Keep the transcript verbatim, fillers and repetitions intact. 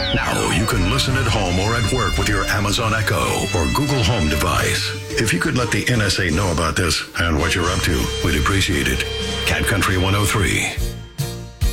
Now you can listen at home or at work with your Amazon Echo or Google Home device. If you could let the N S A know about this and what you're up to, we'd appreciate it. Cat Country one oh three.